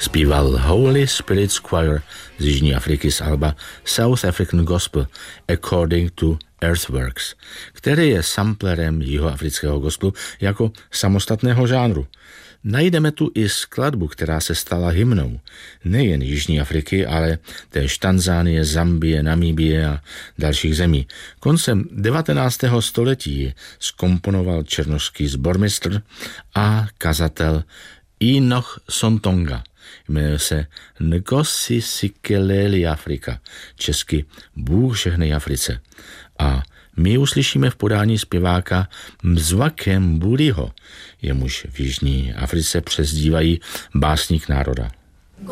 Zpíval Holy Spirit Choir z Jižní Afriky z alba South African Gospel According to Earthworks, který je samplerem jihoafrického gospelu jako samostatného žánru. Najdeme tu i skladbu, která se stala hymnou nejen Jižní Afriky, ale též Tanzánie, Zambie, Namíbie a dalších zemí. Koncem 19. století ji zkomponoval černošský sbormistr a kazatel Enoch Sontonga. Jmenuje se Nkosi Sikeleli Afrika, česky Bůh žehnej Africe. A my uslyšíme v podání zpěváka Mzwake Mburiho, jemuž v Jižní Africe přezdívají básník národa.